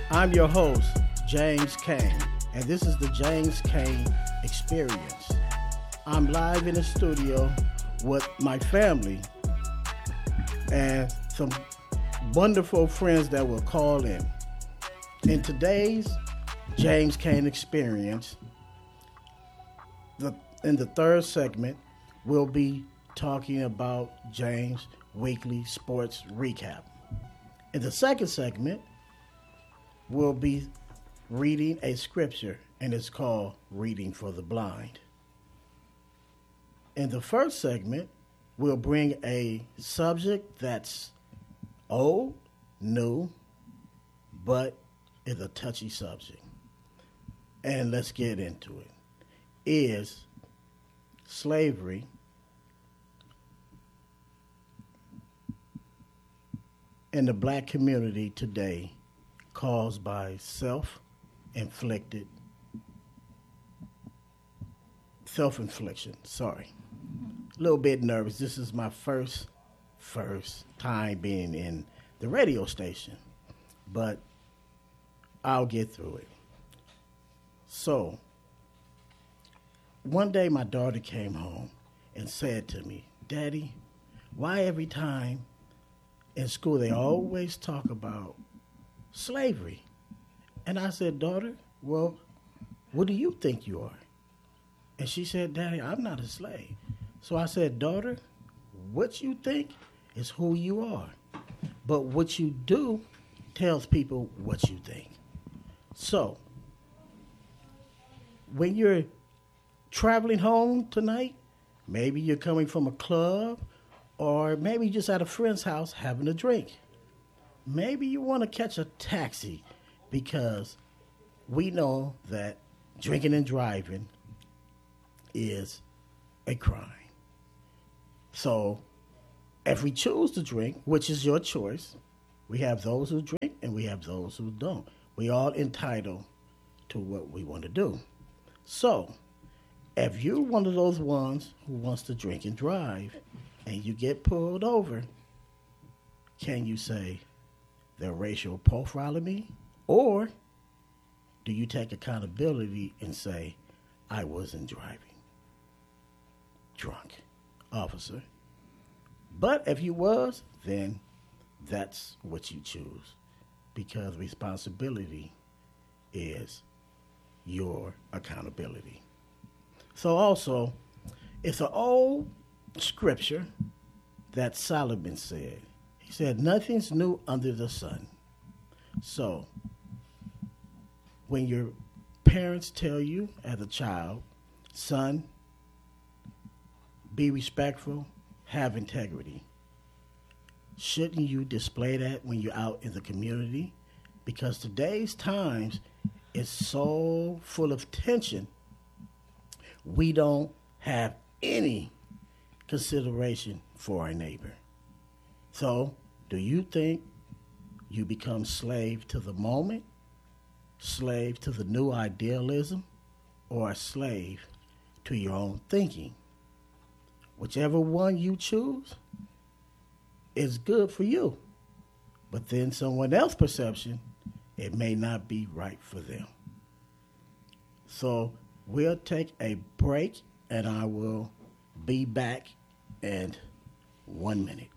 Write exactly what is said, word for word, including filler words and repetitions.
I'm your host, James Kane, and this is the James Kane Experience. I'm live in the studio with my family and some wonderful friends that will call in. In today's James Kane Experience, the, in the third segment, we'll be talking about James' weekly sports recap. In the second segment, we'll be reading a scripture, and it's called Reading for the Blind. In the first segment, we'll bring a subject that's old, new, but is a touchy subject. And let's get into it. Is slavery in the black community today caused by self-inflicted, self-infliction, sorry. A little bit nervous. This is my first, first time being in the radio station, but I'll get through it. So, one day my daughter came home and said to me, "Daddy, why every time in school they always talk about slavery?" And I said, "Daughter, well, what do you think you are?" And she said, "Daddy, I'm not a slave." So I said, "Daughter, what you think is who you are. But what you do tells people what you think." So, when you're traveling home tonight, maybe you're coming from a club, or maybe just at a friend's house having a drink. Maybe you want to catch a taxi because we know that drinking and driving is a crime. So if we choose to drink, which is your choice, we have those who drink and we have those who don't. We all entitled to what we want to do. So if you're one of those ones who wants to drink and drive and you get pulled over, can you say they're racial profiling me? Or do you take accountability and say, I wasn't driving drunk, officer? But if you was, then that's what you choose, because responsibility is your accountability. So also, it's an old scripture that Solomon said. He said, nothing's new under the sun. So, when your parents tell you as a child, son, be respectful, have integrity, shouldn't you display that when you're out in the community? Because today's times is so full of tension, we don't have any consideration for our neighbor. So, do you think you become slave to the moment, slave to the new idealism, or a slave to your own thinking? Whichever one you choose is good for you, but then someone else's perception, it may not be right for them. So we'll take a break, and I will be back in one minute.